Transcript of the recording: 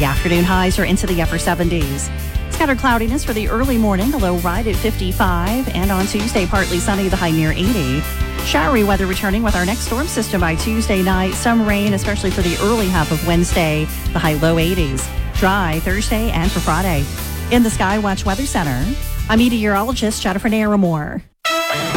The afternoon highs are into the upper 70s. Scattered cloudiness for the early morning, the low right at 55. And on Tuesday, partly sunny, the high near 80. Showery weather returning with our next storm system by Tuesday night. Some rain, especially for the early half of Wednesday, the high low 80s. Dry Thursday and for Friday. In the Skywatch Weather Center, I'm meteorologist Jennifer Naramore.